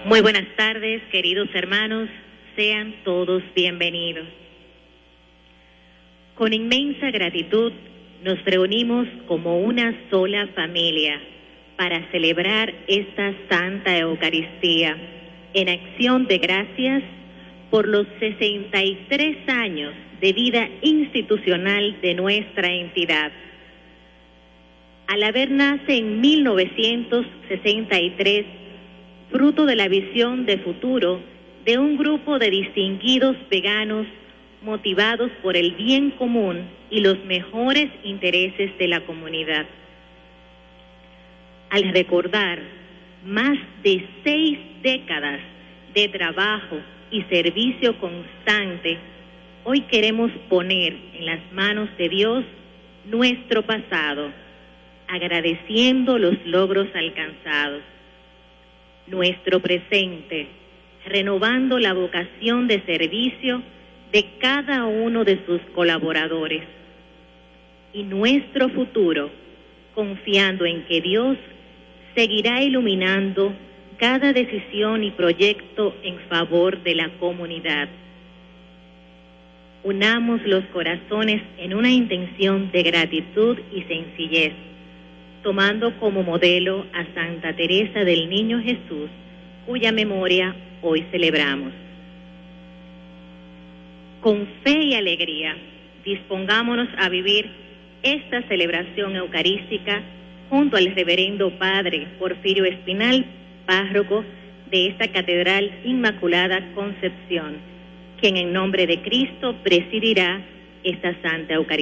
Muy buenas tardes, queridos hermanos, sean todos bienvenidos. Con inmensa gratitud nos reunimos como una sola familia para celebrar esta Santa Eucaristía en acción de gracias por los 63 años de vida institucional de nuestra entidad. Al haber nace en 1963, fruto de la visión de futuro de un grupo de distinguidos veganos motivados por el bien común y los mejores intereses de la comunidad. Al recordar más de 6 décadas de trabajo y servicio constante, hoy queremos poner en las manos de Dios nuestro pasado, agradeciendo los logros alcanzados, nuestro presente, renovando la vocación de servicio de cada uno de sus colaboradores, y nuestro futuro, confiando en que Dios seguirá iluminando cada decisión y proyecto en favor de la comunidad. Unamos los corazones en una intención de gratitud y sencillez, tomando como modelo a Santa Teresa del Niño Jesús, cuya memoria hoy celebramos. Con fe y alegría, dispongámonos a vivir esta celebración eucarística junto al Reverendo Padre Porfirio Espinal, párroco de esta Catedral Inmaculada Concepción, quien en nombre de Cristo presidirá esta Santa Eucaristía.